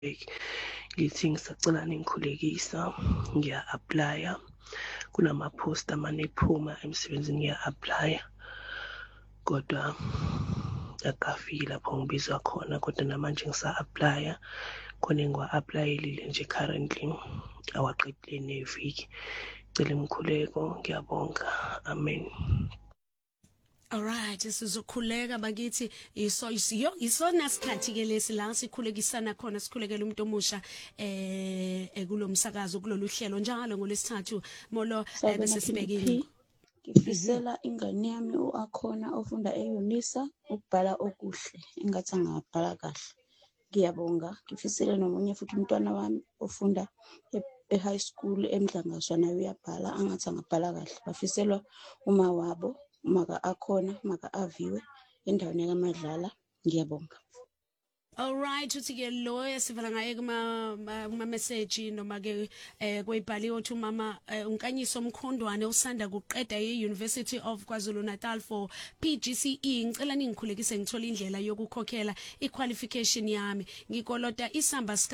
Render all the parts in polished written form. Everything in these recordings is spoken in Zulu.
ngithi ngisacela ningikhulekisa ngiya-aplya kunama-post amane ephuma emsebenzini ngiya-aplya kodwa akafiki lapho ngibizwa khona kodwa namanje ngisa-aplya khona engiwa-aplayelile nje currently awaqedile neviki. Cela imkhuleko, ngiyabonga, amen. Alright, sizokhuleka bakithi isona sikhathi ke lesi la sikhulekisana khona sikhulekela umuntu omusha kulomsakazo kulolu hlelo njalo ngolesithathu molo bese sibekile. Ngifisela ingane yami uAkhona ofunda eUnisa ukubhala okuhle engathi angabhala kahle. Ngiyabonga. Ngifisele nomunye futhi umntwana wami ofunda e-high school eMdlangazwa naye uyabhala angathi angabhala kahle. Bafiselwa uma wabo maka Akhona maka Aviwe endaweni kaMadlala. Ngiyabonga. Alright, uthi ke lo esivala ngaye kuma message noma ke kwebhaliwe uthi mama unkanyiso Mkhondwane usanda kuqeda e-University of KwaZulu-Natal for PGCE ngicela ningikhulekise ngithola indlela yokukhokhela iqualification yami ngikolota isamba sika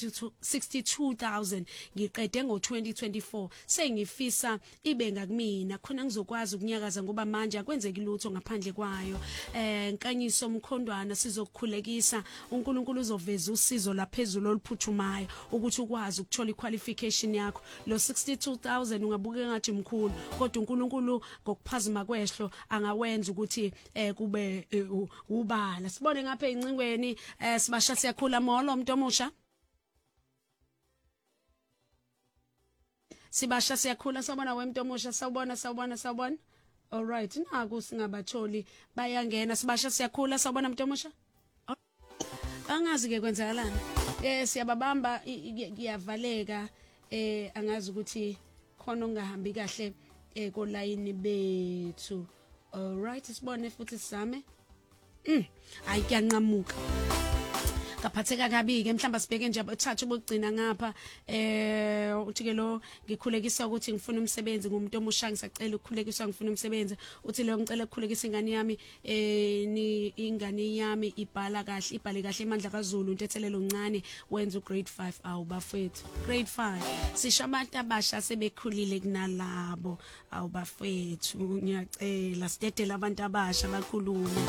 62000 ngiqede ngo2024 sengifisa ibenga kumina khona ngizokwazi ukunyakaza ngoba manje akwenzeki lutho ngaphandle kwayo nkanyiso Mkhondwana sizokukhulekisa uNkulunkulu uzoveza usizo laphezulu oluphuthumayo ukuthi ukwazi ukuthola iqualification yakho lo 62000 ungabuke ngathi mkhulu kodwa uNkulunkulu ngokuphazima kwehlo angawenza ukuthi kube ubala sibone ngapha encingweni sibasha siyakhula molo umuntu omusha sibasha siyakhula sabona wemuntu omusha sawubona alright naku singabatholi bayangena sibasha siyakhula sabona umuntu omusha angazi ke kwenzakalana siyababamba kuyavaleka angazi ukuthi khona ungahambi kahle ko line bethu alright sibone futhi sizame hayi kuyanqamuka kaphatheka kabi ke mhlamba sibheke nje uthatha ubugcina ngapha uthi ke lo ngikhulekisa ukuthi ngifuna umsebenzi ngumuntu omusha ngisacela ukukhulekiswa ngifuna umsebenzi uthi lo ngicela ukukhulekisa ingane yami ingane yami ibhale kahle emandla kaZulu untethelelo ncane wenza ugrade 5 awu bafethu grade 5 sisho abantu abasha sebekhulile kunalabo awu bafethu ngiyacela sidedela abantu abasha bakhulume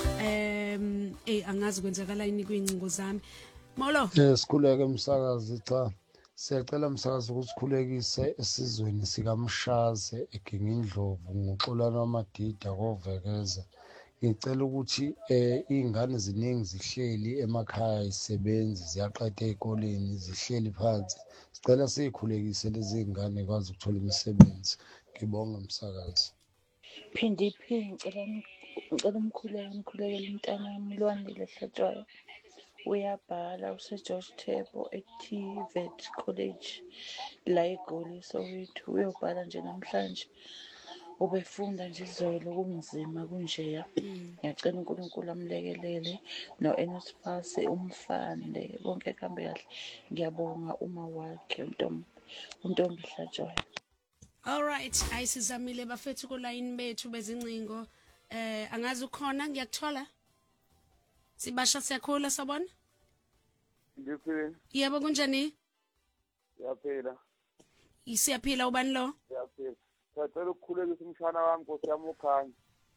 angazi kwenzakala yini kwincingo zami molo sikhuleke umsakazi cha siyacela umsakazi ukuthi sikhulekise esizweni sikaMshaze eGingindlovu ngoxolana wamadida kovekeza ngicela ukuthi izingane ziningi zihleli emakhaya isebenzi ziyaqeda ezikoleni zihleli phansi sicela sikhulekise lezi zingane kwazi ukuthola imisebenzi ngibonga umsakazi Phindi ngicela umkhulekela umntana wami Lwandile Hlatshwayo uyabhala useGeorge Tebo eTVET College la eGoli Soweto uyobhala nje namhlanje ubefunda nje izolo kunzima kunjeya ngiyacela uNkulunkulu amlekelele noEnosphas umfande bonke kuhambe kahle ngiyabonga uma wakhe uNtombi Hlatshwayo. Alright ayisizamile bafethu ko line bethu bezincingo angazi ukhona ngiyakuthola sibasha siyakhula sabona Ngiphila yebo kunjani yaphila isiyaphila ubani lo yaphila ngicela ukukhulekisa umshana wami Nkosi yami ukhanya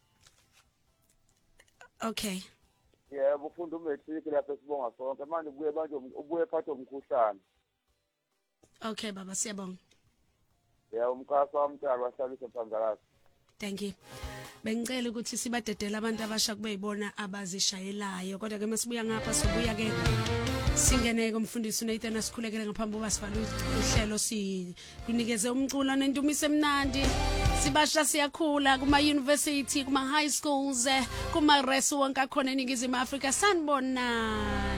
okay yebo ufunda umatric lapha sibonga sonke manje ubuye phathe umkhuhlane okay baba siyabonga ya umkhasa wamntana wahlalisa phansi thank you bengicela ukuthi sibadedela abantu abasha kube yibona abazishayelayo kodwa ke masibuya ngapha sobuya ke singeneke umfundisi uNathan asikhulekele ngaphambi kokuba sivala uhlelo kunikeze umculo nentumiso emnandi sibasha siyakhula kuma university kuma high schools kuma res wonke akhona eNingizimu Afrika sanibona